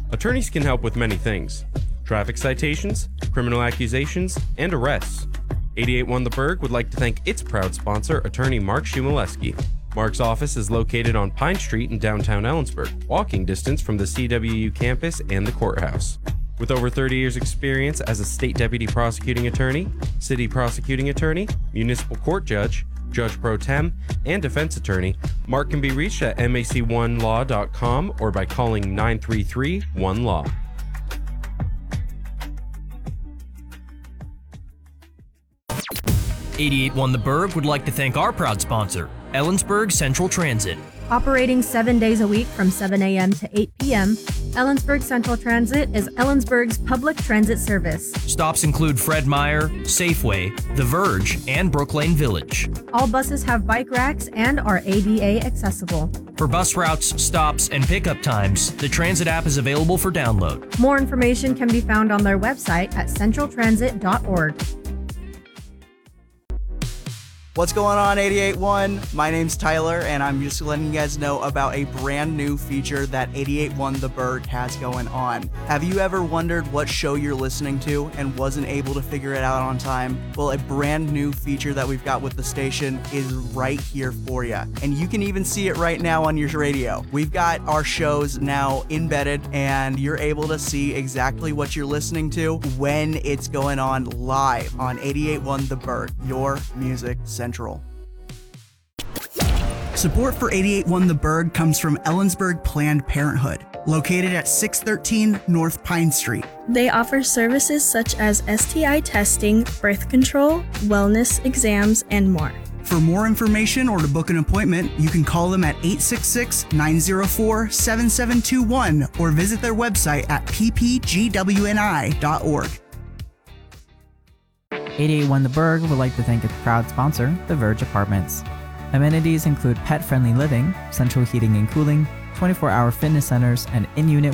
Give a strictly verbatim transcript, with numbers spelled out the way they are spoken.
Attorneys can help with many things: traffic citations, criminal accusations, and arrests. eighty-eight one The Berg would like to thank its proud sponsor, attorney Mark Shumaleski. Mark's office is located on Pine Street in downtown Ellensburg, walking distance from the C W U campus and the courthouse. With over thirty years experience as a state deputy prosecuting attorney, city prosecuting attorney, municipal court judge, judge pro tem, and defense attorney, Mark can be reached at M A C one law dot com or by calling nine three three one law. eighty-eight one The Berg would like to thank our proud sponsor, Ellensburg Central Transit. Operating seven days a week from seven a.m. to eight p.m., Ellensburg Central Transit is Ellensburg's public transit service. Stops include Fred Meyer, Safeway, The Verge, and Brooklane Village. All buses have bike racks and are A D A accessible. For bus routes, stops, and pickup times, the Transit app is available for download. More information can be found on their website at central transit dot org. What's going on, eighty-eight one? My name's Tyler, and I'm just letting you guys know about a brand new feature that eighty-eight one The Berg has going on. Have you ever wondered what show you're listening to and wasn't able to figure it out on time? Well, a brand new feature that we've got with the station is right here for you, and you can even see it right now on your radio. We've got our shows now embedded, and you're able to see exactly what you're listening to when it's going on live on eighty-eight one The Berg, your music central. Support for eighty-eight one The Berg comes from Ellensburg Planned Parenthood, located at six thirteen North Pine Street. They offer services such as S T I testing, birth control, wellness exams, and more. For more information or to book an appointment, you can call them at eight six six, nine zero four, seven seven two one or visit their website at p p g w n i dot org. eighty-eight one The Berg would like to thank its proud sponsor, The Verge Apartments. Amenities include pet-friendly living, central heating and cooling, twenty-four hour fitness centers, and in-unit